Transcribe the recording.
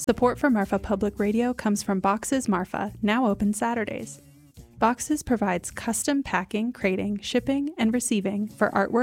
Support for Marfa Public Radio comes from Boxes Marfa, now open Saturdays. Boxes provides custom packing, crating, shipping, and receiving for artwork,